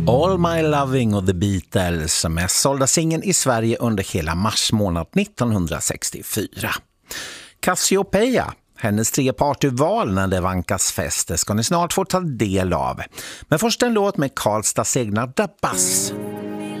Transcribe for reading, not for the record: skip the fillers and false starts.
All My Loving och The Beatles, mest sålda singeln i Sverige under hela mars månad 1964. Cassiopeia, hennes trepartyval när det vankas fest, ska ni snart få ta del av. Men först en låt med Karlstads egna Da Bass.